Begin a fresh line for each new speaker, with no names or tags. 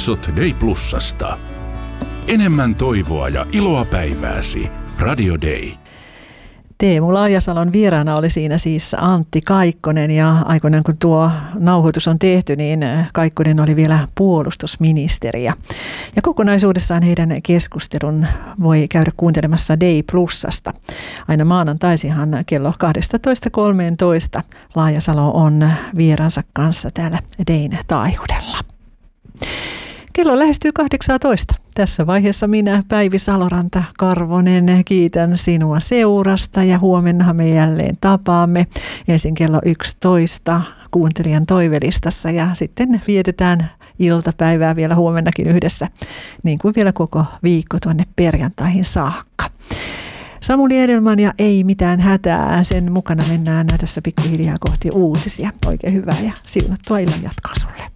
Katsot Day Plusasta. Enemmän toivoa ja iloa päivääsi. Radio Day.
Teemu Laajasalon vieraana oli siinä siis Antti Kaikkonen, ja aikoinaan kun tuo nauhoitus on tehty, niin Kaikkonen oli vielä puolustusministeri. Ja kokonaisuudessaan heidän keskustelun voi käydä kuuntelemassa Day Plusasta. Aina maanantaisihan kello 12.13 Laajasalo on vieransa kanssa täällä Dayn taajuudella. Kello lähestyy 18. Tässä vaiheessa minä, Päivi Saloranta-Karvonen, kiitän sinua seurasta, ja huomennahan me jälleen tapaamme ensin kello 11 kuuntelijan toivelistassa, ja sitten vietetään iltapäivää vielä huomennakin yhdessä, niin kuin vielä koko viikko tuonne perjantaihin saakka. Samuli Edelman ja Ei mitään hätää, sen mukana mennään tässä pikkuhiljaa kohti uutisia. Oikein hyvää ja siunattua illan jatkoa sulle.